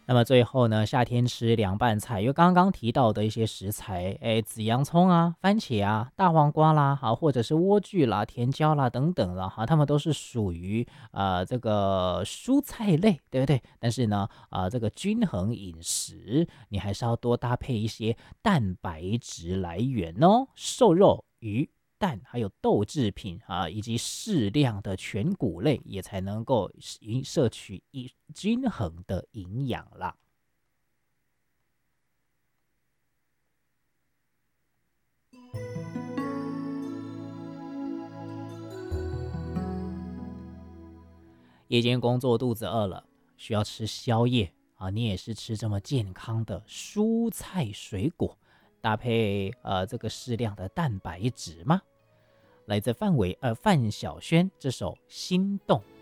那么最后呢，夏天吃凉拌菜，因为刚刚提到的一些食材，紫洋葱啊、番茄啊、大黄瓜啦，好，或者是莴苣啦、甜椒啦等等啦，哈，它们都是属于这个蔬菜类，对不对？但是呢，这个均衡饮食，你还是要多搭配一些蛋白质来源哦，瘦肉、鱼、蛋，还有豆制品啊，以及适量的全谷类，也才能够摄取均衡的营养啦。夜间工作肚子饿了，需要吃宵夜啊，你也是吃这么健康的蔬菜水果，搭配这个适量的蛋白质吗？来自范晓萱这首《心动》。